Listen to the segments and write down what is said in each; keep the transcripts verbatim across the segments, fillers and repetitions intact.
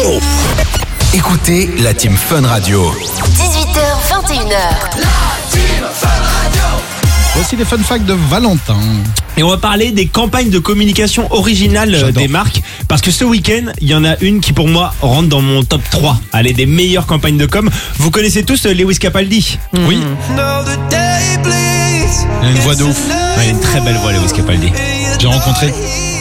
go. Écoutez la Team Fun Radio. dix-huit heures vingt et une heures. La Team Fun Radio. Voici les fun facts de Valentin. Et on va parler des campagnes de communication originales J'adore. des marques. Parce que ce week-end, il y en a une qui pour moi rentre dans mon top trois. Allez, des meilleures campagnes de com. Vous connaissez tous Lewis Capaldi? Oui, il a une voix de ouf. Ouais, il a une très belle voix, Lewis Capaldi. J'ai rencontré.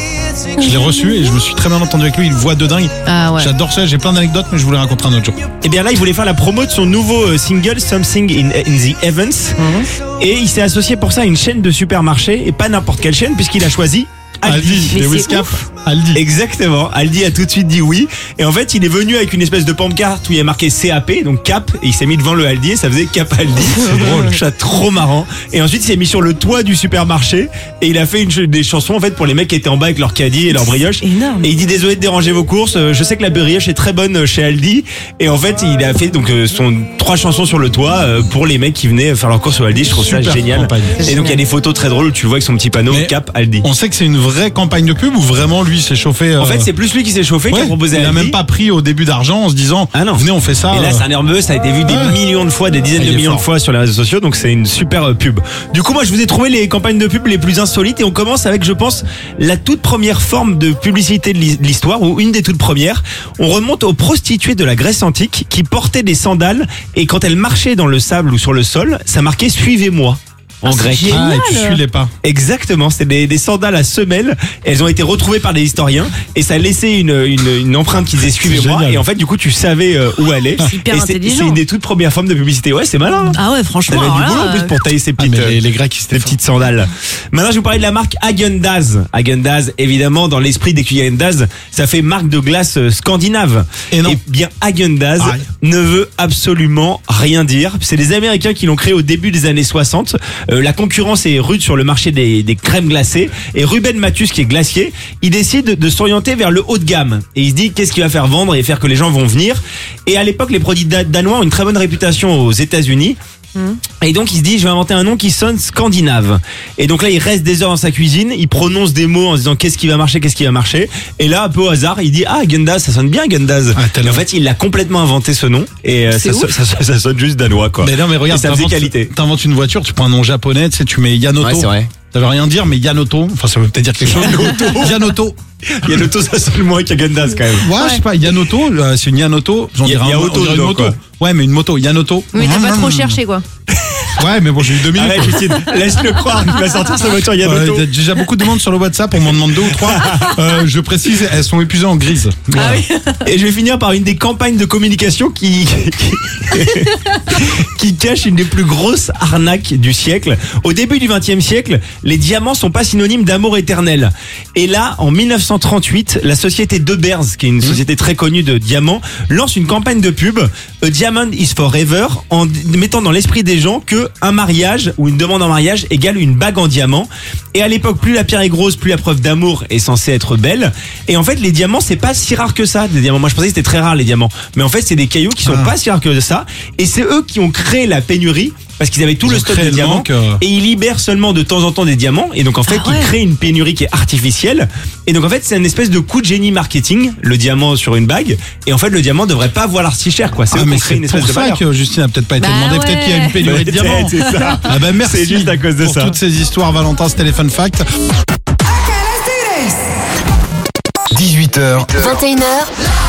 Je l'ai reçu et je me suis très bien entendu avec lui. Il a une voix de dingue. Ah ouais. J'adore ça, j'ai plein d'anecdotes, mais je voulais rencontrer un autre jour. Et bien là, il voulait faire la promo de son nouveau euh, single Something in, in the Heavens. Et il s'est associé pour ça à une chaîne de supermarchés. Et pas n'importe quelle chaîne, puisqu'il a choisi Aldi. Aldi, Mais Lewis c'est Cap, ouf. Aldi. Exactement. Aldi a tout de suite dit oui. Et en fait, il est venu avec une espèce de pancarte où il y a marqué C A P, donc Cap, et il s'est mis devant le Aldi et ça faisait Cap Aldi. C'est drôle. Je trouve ça trop marrant. Et ensuite, il s'est mis sur le toit du supermarché et il a fait une, ch- des chansons en fait pour les mecs qui étaient en bas avec leur caddie et leur brioche. Énorme. Et il dit désolé de déranger vos courses. euh, Je sais que la brioche est très bonne chez Aldi. Et en fait, il a fait donc euh, son trois chansons sur le toit euh, pour les mecs qui venaient faire leurs courses au Aldi. Je trouve ça Super génial. campagne. Et donc il y a des photos très drôles où tu le vois avec son petit panneau Mais Cap Aldi. On sait que c'est une vraie campagne de pub ou vraiment lui s'est chauffé. euh, En fait, c'est plus lui qui s'est chauffé qui ouais, a proposé il à a Aldi. même pas pris au début d'argent en se disant Ah non. venez on fait ça. Et là, euh, c'est un nerveux, ça a été vu des Ouais. millions de fois, des dizaines Il de est millions de fort. fois sur les réseaux sociaux, donc c'est une super euh, pub. Du coup, moi, je vous ai trouvé les campagnes de pub les plus insolites et on commence avec, je pense, la toute première forme de publicité de l'hi- de l'histoire, ou une des toutes premières. On remonte aux prostituées de la Grèce antique qui portaient des sandales et quand elles marchaient dans le sable ou sur le sol, ça marquait « Suivez-moi » en Ah, c'est grec. génial. Ah, et tu suis les pas. Exactement, c'était des, des sandales à semelles. Elles ont été retrouvées par des historiens et ça laissait une, une, une empreinte qui disait suivez-moi. génial. Et en fait, du coup, tu savais euh, où aller. Hyper et c'est intelligent. c'est une des toutes premières formes de publicité. Ouais, c'est malin. Hein. Ah ouais, Ça franchement. avait du alors boulot là, en plus pour tailler ces Ah, petites, mais les, euh, les Grecs, ils ces étaient forts. petites sandales. Maintenant, je vais vous parler de la marque Häagen-Dazs. Häagen-Dazs, évidemment, dans l'esprit des Häagen-Dazs, ça fait marque de glace euh, scandinave. Et non. bien, Häagen-Dazs Aïe. ne veut absolument rien dire. C'est les Américains qui l'ont créé au début des années soixante. Euh, la concurrence est rude sur le marché des, des crèmes glacées. Et Ruben Mathius, qui est glacier, il décide de s'orienter vers le haut de gamme. Et il se dit qu'est-ce qu'il va faire vendre et faire que les gens vont venir. Et à l'époque, les produits da- danois ont une très bonne réputation aux États-Unis. Et donc il se dit je vais inventer un nom qui sonne scandinave. Et donc là il reste des heures dans sa cuisine, il prononce des mots en se disant qu'est-ce qui va marcher, qu'est-ce qui va marcher. Et là un peu au hasard il dit ah Häagen-Dazs ça sonne bien Häagen-Dazs. Ah, tellement. Et en fait il a complètement inventé ce nom et euh, C'est ça, ouf. so- ça, so- ça sonne juste danois quoi. Mais non, mais regarde, Et ça faisait t'inventes- qualité. t'inventes une voiture, tu prends un nom japonais, tu sais, tu mets Yanoto. Ouais, c'est vrai. Ça veut rien dire, mais Yanoto, enfin ça veut peut-être dire quelque chose. Yanoto. Il y a le taux ça sonne moins qu'Häagen-Dazs quand même. Ouais, je sais pas, Yanoto, euh, c'est une Yanoto. J'en Y a- dirais y a un- auto on dirait une dedans, moto. quoi. Ouais, mais une moto, Yanoto. Mais t'as pas trop cherché quoi. Ouais, mais bon, j'ai eu deux minutes. Arrête Justine, laisse-le croire qu'il va sortir sa voiture Ouais, Yanoto. il y a déjà beaucoup de monde sur le WhatsApp, on m'en demande deux ou trois. Euh, je précise, elles sont épuisées en grise. Voilà. Et je vais finir par une des campagnes de communication qui qui cache une des plus grosses arnaques du siècle. Au début du vingtième siècle, les diamants sont pas synonymes d'amour éternel. Et là, en mille neuf cent trente-huit, la société De Beers, qui est une société très connue de diamants, lance une campagne de pub A Diamond is Forever en d- mettant dans l'esprit des gens que un mariage ou une demande en mariage égale une bague en diamant. Et à l'époque, plus la pierre est grosse, plus la preuve d'amour est censée être belle. Et en fait, les diamants, c'est pas si rare que ça, des diamants. Moi, je pensais que c'était très rare, les diamants. Mais en fait, c'est des cailloux qui sont Ah. pas si rares que ça. Et c'est eux qui ont créé la pénurie parce qu'ils avaient tout Ils le ont stock créé de le diamants. manque, euh. Et ils libèrent seulement de temps en temps des diamants. Et donc, en fait, Ah ouais. ils créent une pénurie qui est artificielle. Et donc, en fait, c'est une espèce de coup de génie marketing, le diamant sur une bague. Et en fait, le diamant devrait pas valoir si cher, quoi. C'est Ah, eux qui mais ont créé c'est une espèce pour de ça valeur. que Justine a peut-être pas été Bah demandée. ouais. Peut-être qu'il y a une pénurie de Peut-être, diamants. c'est ça. Ah ben merci. C'est juste à cause de pour ça. toutes ces histoires, Valentin, c'était les fun facts. dix-huit heures, vingt et une heures.